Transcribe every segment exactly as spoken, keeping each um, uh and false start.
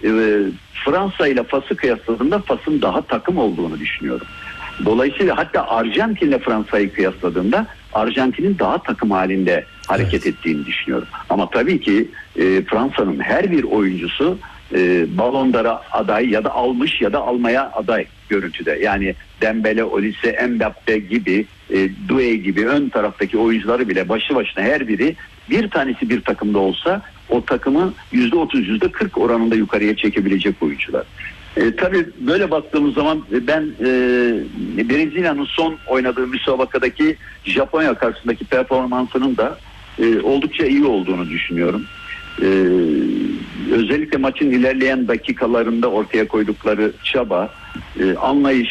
e, Fransa ile Fas'ı kıyasladığımda Fas'ın daha takım olduğunu düşünüyorum. Dolayısıyla hatta Arjantin ile Fransa'yı kıyasladığımda Arjantin'in daha takım halinde hareket evet. ettiğini düşünüyorum. Ama tabii ki e, Fransa'nın her bir oyuncusu e, Ballon d'Or'a aday ya da almış ya da almaya aday görüntüde. Yani Dembele, Olise, Mbappe gibi, e, Doué gibi ön taraftaki oyuncuları bile başlı başına her biri bir tanesi bir takımda olsa o takımı yüzde otuz yüzde kırk oranında yukarıya çekebilecek oyuncular. E, tabii böyle baktığımız zaman ben e, Brezilya'nın son oynadığı müsabakadaki Japonya karşısındaki performansının da e, oldukça iyi olduğunu düşünüyorum. E, özellikle maçın ilerleyen dakikalarında ortaya koydukları çaba, e, anlayış,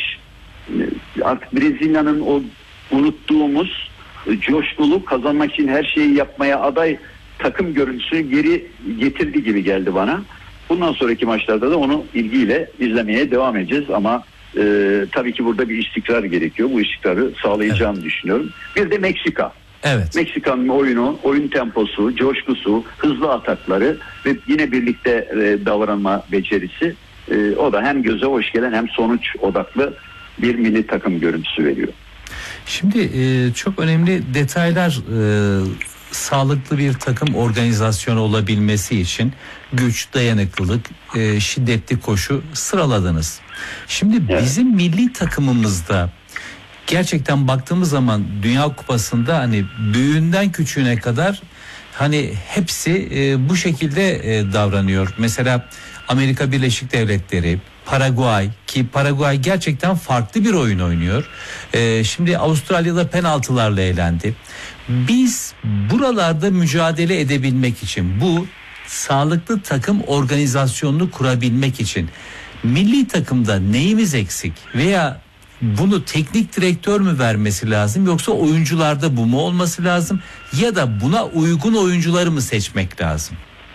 e, artık Brezilya'nın o unuttuğumuz e, coşkulu, kazanmak için her şeyi yapmaya aday takım görüntüsünü geri getirdi gibi geldi bana. Bundan sonraki maçlarda da onu ilgiyle izlemeye devam edeceğiz ama e, tabii ki burada bir istikrar gerekiyor. Bu istikrarı sağlayacağını evet. düşünüyorum. Bir de Meksika. Evet. Meksika'nın oyunu, oyun temposu, coşkusu, hızlı atakları ve yine birlikte e, davranma becerisi e, o da hem göze hoş gelen hem sonuç odaklı bir milli takım görüntüsü veriyor. Şimdi e, çok önemli detaylar e, sağlıklı bir takım organizasyonu olabilmesi için güç, dayanıklılık, e, şiddetli koşu sıraladınız. Şimdi evet. bizim milli takımımızda gerçekten baktığımız zaman Dünya Kupası'nda hani büyüğünden küçüğüne kadar hani hepsi e, bu şekilde e, davranıyor. Mesela Amerika Birleşik Devletleri, Paraguay, ki Paraguay gerçekten farklı bir oyun oynuyor. E, şimdi Avustralya'da penaltılarla elendi. Biz buralarda mücadele edebilmek için, bu sağlıklı takım organizasyonunu kurabilmek için milli takımda neyimiz eksik veya bunu teknik direktör mü vermesi lazım yoksa oyuncularda bu mu olması lazım ya da buna uygun oyuncuları mı seçmek lazım?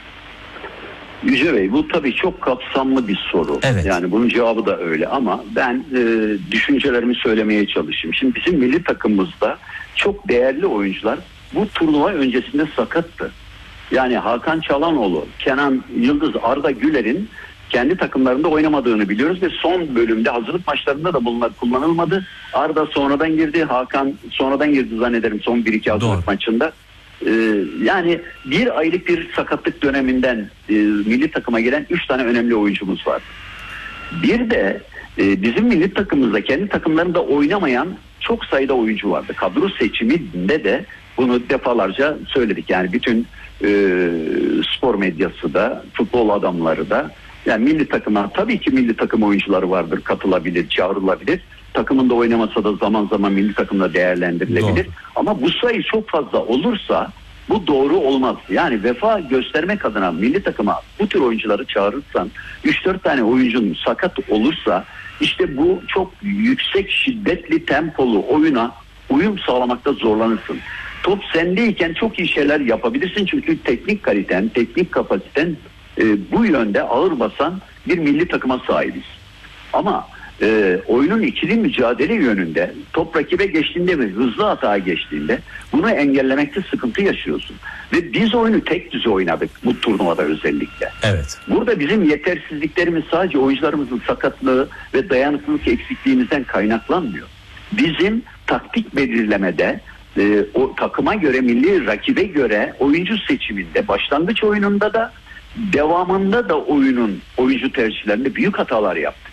Yüce Bey, bu tabii çok kapsamlı bir soru. Evet. Yani bunun cevabı da öyle ama ben e, düşüncelerimi söylemeye çalışayım. Şimdi bizim milli takımımızda çok değerli oyuncular bu turnuva öncesinde sakattı. Yani Hakan Çalhanoğlu, Kenan Yıldız, Arda Güler'in kendi takımlarında oynamadığını biliyoruz ve son bölümde hazırlık maçlarında da bunlar kullanılmadı. Arda sonradan girdi, Hakan sonradan girdi zannederim son bir iki hazırlık Doğru. maçında. Ee, yani bir aylık bir sakatlık döneminden e, milli takıma gelen üç tane önemli oyuncumuz var. Bir de e, bizim milli takımımızda kendi takımlarında oynamayan çok sayıda oyuncu vardı. Kadro seçiminde de bunu defalarca söyledik. Yani bütün e, spor medyası da, futbol adamları da, yani milli takıma tabii ki milli takım oyuncuları vardır, katılabilir, çağrılabilir. Takımında oynamasa da zaman zaman milli takımda değerlendirilebilir. Doğru. Ama bu sayı çok fazla olursa bu doğru olmaz. Yani vefa göstermek adına milli takıma bu tür oyuncuları çağırırsan, üç dört tane oyuncunun sakat olursa işte bu çok yüksek şiddetli tempolu oyuna uyum sağlamakta zorlanırsın. Top sendeyken çok iyi şeyler yapabilirsin çünkü teknik kaliten, teknik kapasiten e, bu yönde ağır basan bir milli takıma sahibiz. Ama e, oyunun ikili mücadele yönünde top rakibe geçtiğinde ve hızlı atağa geçtiğinde bunu engellemekte sıkıntı yaşıyorsun. Ve biz oyunu tek düze oynadık bu turnuvada özellikle. Evet. Burada bizim yetersizliklerimiz sadece oyuncularımızın sakatlığı ve dayanıklılık eksikliğimizden kaynaklanmıyor. Bizim taktik belirlemede e, o takıma göre, milli rakibe göre oyuncu seçiminde, başlangıç oyununda da devamında da oyunun oyuncu tercihlerinde büyük hatalar yaptık.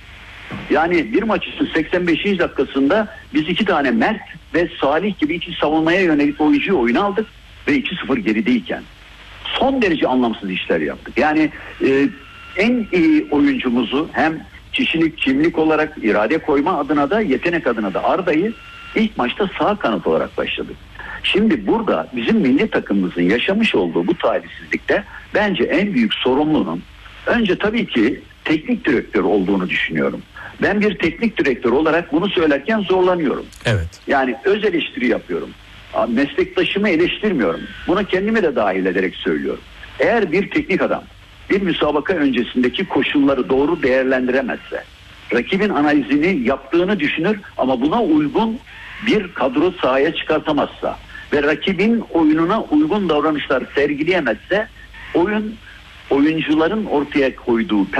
Yani bir maç için seksen beşinci dakikasında biz iki tane Mert ve Salih gibi iki savunmaya yönelik oyuncuyu oyuna aldık ve iki sıfır gerideyken son derece anlamsız işler yaptık. Yani e, en iyi oyuncumuzu hem kişilik, kimlik olarak irade koyma adına da yetenek adına da Arda'yı ilk maçta sağ kanat olarak başladık. Şimdi burada bizim milli takımımızın yaşamış olduğu bu talihsizlikte bence en büyük sorumlunun önce tabii ki teknik direktör olduğunu düşünüyorum. Ben bir teknik direktör olarak bunu söylerken zorlanıyorum. Evet. Yani öz eleştiri yapıyorum. Meslektaşımı eleştirmiyorum. Buna kendimi de dahil ederek söylüyorum. Eğer bir teknik adam bir müsabaka öncesindeki koşulları doğru değerlendiremezse, rakibin analizini yaptığını düşünür ama buna uygun bir kadro sahaya çıkartamazsa ve rakibin oyununa uygun davranışlar sergileyemezse oyun oyuncuların ortaya koyduğu